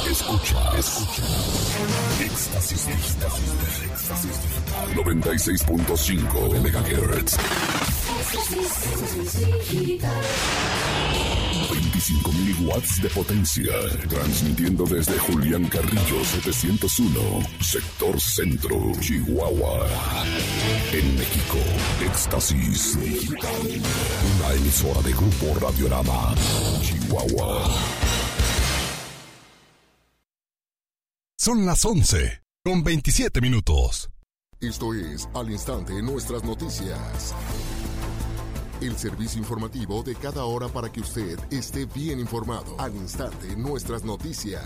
Escuchas. Éxtasis Digital. 96.5 MHz. 25.000 watts de potencia. Transmitiendo desde Julián Carrillo 701, Sector Centro, Chihuahua. En México, Éxtasis Digital. Una emisora de Grupo Radiorama, Chihuahua. Son las 11:27. Esto es Al Instante Nuestras Noticias. El servicio informativo de cada hora para que usted esté bien informado. Al Instante Nuestras Noticias.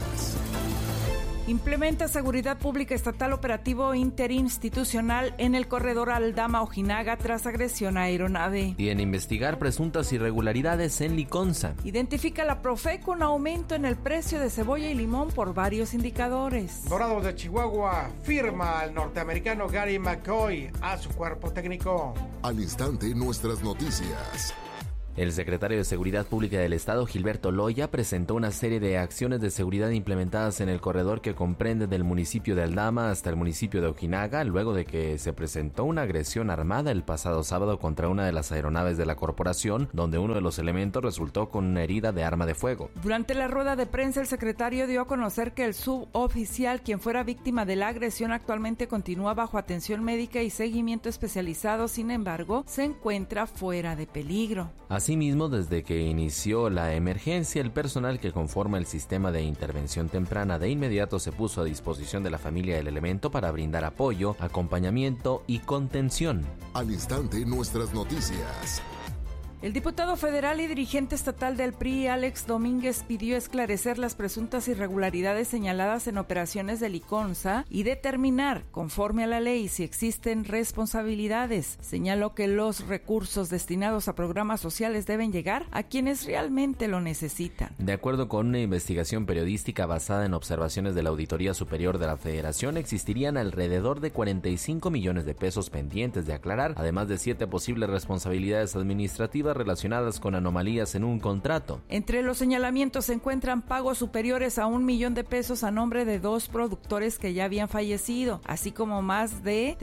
Implementa Seguridad Pública Estatal operativo interinstitucional en el corredor Aldama-Ojinaga tras agresión a aeronave. Y en investigar presuntas irregularidades en Liconza. Identifica la Profeco un aumento en el precio de cebolla y limón por varios indicadores. Dorados de Chihuahua firma al norteamericano Gary McCoy a su cuerpo técnico. Al Instante Nuestras Noticias. El secretario de Seguridad Pública del Estado, Gilberto Loya, presentó una serie de acciones de seguridad implementadas en el corredor que comprende del municipio de Aldama hasta el municipio de Ojinaga, luego de que se presentó una agresión armada el pasado sábado contra una de las aeronaves de la corporación, donde uno de los elementos resultó con una herida de arma de fuego. Durante la rueda de prensa, el secretario dio a conocer que el suboficial, quien fuera víctima de la agresión, actualmente continúa bajo atención médica y seguimiento especializado, sin embargo, se encuentra fuera de peligro. Asimismo, desde que inició la emergencia, el personal que conforma el sistema de intervención temprana de inmediato se puso a disposición de la familia del elemento para brindar apoyo, acompañamiento y contención. Al Instante Nuestras Noticias. El diputado federal y dirigente estatal del PRI, Alex Domínguez, pidió esclarecer las presuntas irregularidades señaladas en operaciones de Liconza y determinar, conforme a la ley, si existen responsabilidades. Señaló que los recursos destinados a programas sociales deben llegar a quienes realmente lo necesitan. De acuerdo con una investigación periodística basada en observaciones de la Auditoría Superior de la Federación, existirían alrededor de 45 millones de pesos pendientes de aclarar, además de 7 posibles responsabilidades administrativas relacionadas con anomalías en un contrato. Entre los señalamientos se encuentran pagos superiores a $1 millón a nombre de 2 productores que ya habían fallecido, así como más de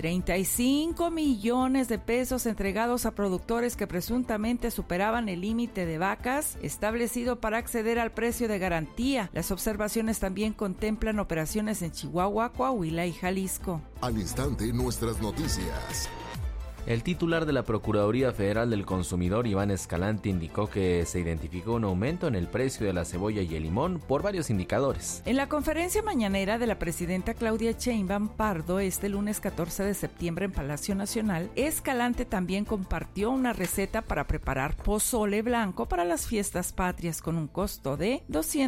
35 millones de pesos entregados a productores que presuntamente superaban el límite de vacas establecido para acceder al precio de garantía. Las observaciones también contemplan operaciones en Chihuahua, Coahuila y Jalisco. Al Instante Nuestras Noticias. El titular de la Procuraduría Federal del Consumidor, Iván Escalante, indicó que se identificó un aumento en el precio de la cebolla y el limón por varios indicadores. En la conferencia mañanera de la presidenta Claudia Sheinbaum Pardo este lunes 14 de septiembre en Palacio Nacional, Escalante también compartió una receta para preparar pozole blanco para las fiestas patrias con un costo de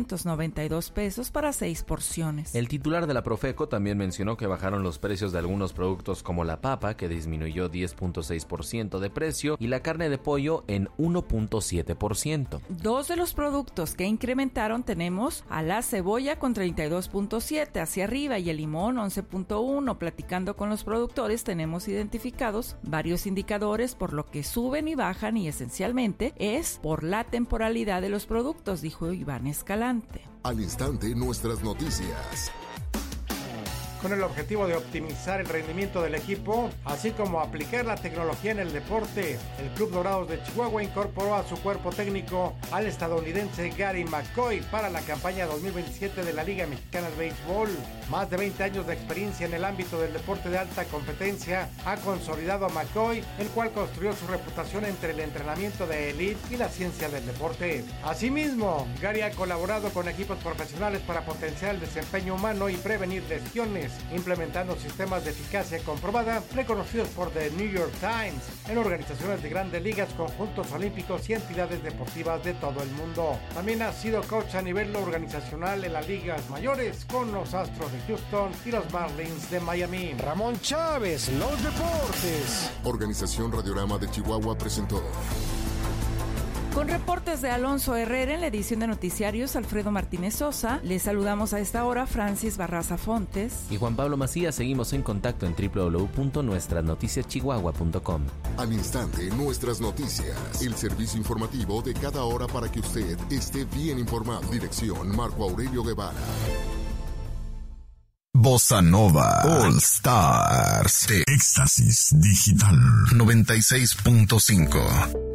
$292 para 6 porciones. El titular de la Profeco también mencionó que bajaron los precios de algunos productos como la papa, que disminuyó 10.6% de precio, y la carne de pollo en 1.7%. Dos de los productos que incrementaron tenemos a la cebolla con 32.7 hacia arriba y el limón 11.1. Platicando con los productores tenemos identificados varios indicadores por lo que suben y bajan, y esencialmente es por la temporalidad de los productos, dijo Iván Escalante. Al Instante Nuestras Noticias. Con el objetivo de optimizar el rendimiento del equipo, así como aplicar la tecnología en el deporte, el Club Dorados de Chihuahua incorporó a su cuerpo técnico al estadounidense Gary McCoy para la campaña 2027 de la Liga Mexicana de Béisbol. Más de 20 años de experiencia en el ámbito del deporte de alta competencia ha consolidado a McCoy, el cual construyó su reputación entre el entrenamiento de élite y la ciencia del deporte. Asimismo, Gary ha colaborado con equipos profesionales para potenciar el desempeño humano y prevenir lesiones, implementando sistemas de eficacia comprobada reconocidos por The New York Times en organizaciones de grandes ligas, conjuntos olímpicos y entidades deportivas de todo el mundo. También ha sido coach a nivel organizacional en las ligas mayores con los Astros de Houston y los Marlins de Miami. Ramón Chávez, los deportes. Organización Radiorama de Chihuahua presentó. Con reportes de Alonso Herrera en la edición de noticiarios, Alfredo Martínez Sosa, les saludamos a esta hora Francis Barraza Fontes y Juan Pablo Macías. Seguimos en contacto en www.nuestranoticiaschihuahua.com. Al instante, Nuestras Noticias, el servicio informativo de cada hora para que usted esté bien informado. Dirección Marco Aurelio Guevara. Bossa Nova All Stars de Éxtasis Digital 96.5.